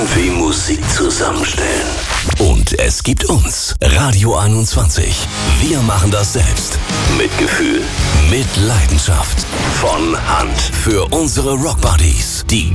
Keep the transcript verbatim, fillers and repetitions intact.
wie Musik zusammenstellen. Und es gibt uns, Radio einundzwanzig. Wir machen das selbst. Mit Gefühl, mit Leidenschaft. Von Hand. Für unsere Rockbuddies, die